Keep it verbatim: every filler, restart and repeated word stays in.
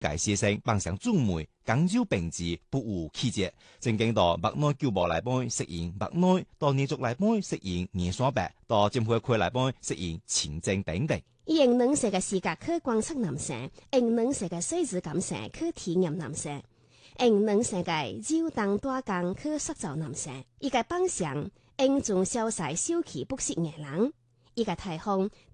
該先生幫上中梅，廣州並治不無氣節，正經到麥內舊部來幫適應麥內，到彝族來幫適應二三八，到政府區來幫適應前正等等。 英能社嘅視覺去觀察男性，英能社嘅細緻感性去體驗男性，英能社嘅繞當大江去塑造男性，一個幫上英中小細小氣不識藝人，一個太空。